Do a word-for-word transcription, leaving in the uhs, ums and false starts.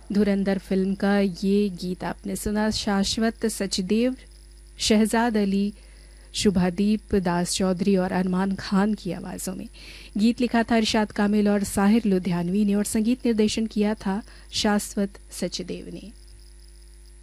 धुरंधर film का ये गीत आपने सुना शाश्वत सचदेव, शहजाद अली, शुभादीप दास चौधरी और अरमान खान की आवाज़ों में। गीत लिखा था इरशाद कामिल और साहिर लुधियानवी ने और संगीत निर्देशन किया था शाश्वत सचदेव ने।